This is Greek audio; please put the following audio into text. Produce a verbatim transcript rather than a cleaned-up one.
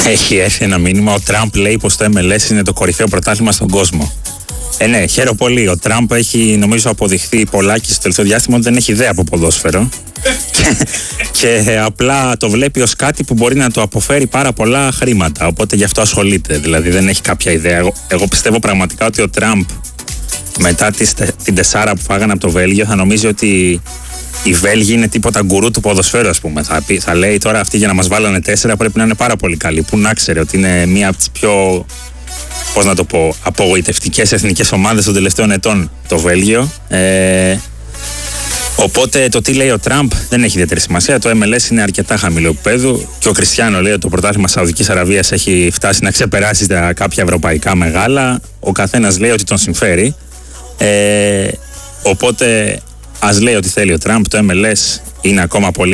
Έχει έρθει ένα μήνυμα. Ο Τραμπ λέει πως το εμ ελ ες είναι το κορυφαίο πρωτάθλημα στον κόσμο. Ε, ναι, χαίρομαι πολύ. Ο Τραμπ έχει, νομίζω, αποδειχθεί πολλάκι στο τελευταίο διάστημα ότι δεν έχει ιδέα από ποδόσφαιρο. και, και απλά το βλέπει ως κάτι που μπορεί να του αποφέρει πάρα πολλά χρήματα. Οπότε γι' αυτό ασχολείται. Δηλαδή δεν έχει κάποια ιδέα. Εγώ, εγώ πιστεύω πραγματικά ότι ο Τραμπ μετά τις, την τεσσάρα που φάγανε από το Βέλγιο θα νομίζει ότι οι Βέλγοι είναι τίποτα γκουρού του ποδοσφαίρου, ας πούμε. Θα, πει, θα λέει τώρα αυτοί για να μας βάλανε τέσσερα πρέπει να είναι πάρα πολύ καλοί. Πού να ξέρει ότι είναι μία από τις πιο, πώς να το πω, απογοητευτικές εθνικές ομάδες των τελευταίων ετών το Βέλγιο. Ε, οπότε το τι λέει ο Τραμπ δεν έχει ιδιαίτερη σημασία. Το εμ ελ ες είναι αρκετά χαμηλό επίπεδο και ο Κριστιάνο λέει ότι το πρωτάθλημα Σαουδικής Αραβίας έχει φτάσει να ξεπεράσει τα κάποια ευρωπαϊκά μεγάλα. Ο καθένας λέει ότι τον συμφέρει. Ε, οπότε ας λέει ότι θέλει ο Τραμπ. Το εμ ελ ες είναι ακόμα πολύ